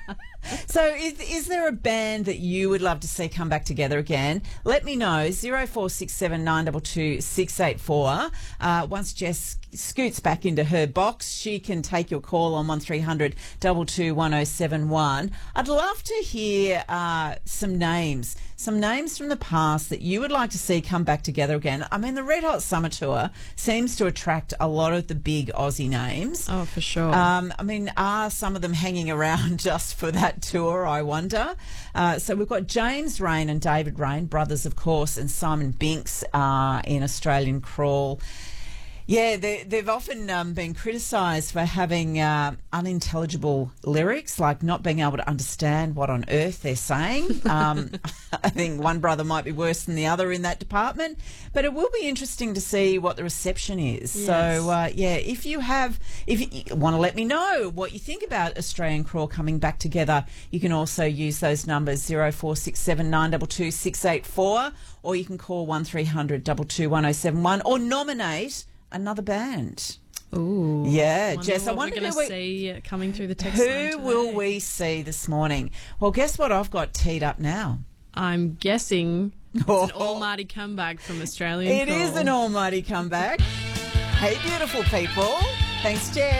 So is there a band that you would love to see come back together again? Let me know. 0467 922 684. Once Jess scoots back into her box, she can take your call on 1300 22 1071. I'd love to hear some names from the past that you would like to see come back together again. I mean, the Red Hot Summer Tour seems to attract a lot of the big Aussie names. Oh, for sure. I mean, are some of them hanging around just for that tour, I wonder? So we've got James Rain and David Rain, brothers, of course, and Simon Binks in Australian Crawl. Yeah, they've often been criticised for having unintelligible lyrics, like not being able to understand what on earth they're saying. I think one brother might be worse than the other in that department, but it will be interesting to see what the reception is. Yes. So, if you want to let me know what you think about Australian Crawl coming back together, you can also use those numbers 0467 922 684, or you can call 1300 22 1071, or nominate another band. Ooh. Yeah, Jess, I wonder what we're going to see coming through the text line who will we see this morning? Well, guess what I've got teed up now? I'm guessing it's an almighty comeback from Australian Crawl. It is an almighty comeback. Hey, beautiful people. Thanks, Jess.